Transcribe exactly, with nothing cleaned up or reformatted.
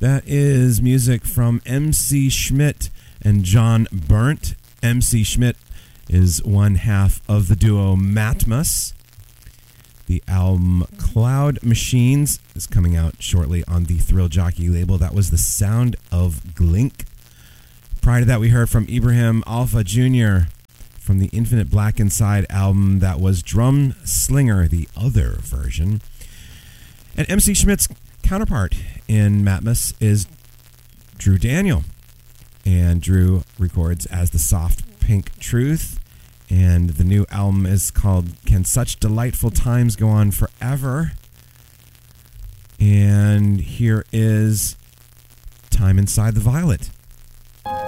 That is music from M C Schmidt and John Burnt. M C Schmidt is one half of the duo Matmos. The album Cloud Machines is coming out shortly on the Thrill Jockey label. That was The Sound of Glink. Prior to that, we heard from Ibrahim Alpha Junior from the Infinite Black Inside album. That was Drum Slinger, the other version. And M C Schmidt's counterpart in Matmos is Drew Daniel. And Drew records as the Soft Pink Truth. And the new album is called Can Such Delightful Times Go On Forever? And here is Time Inside the Violet.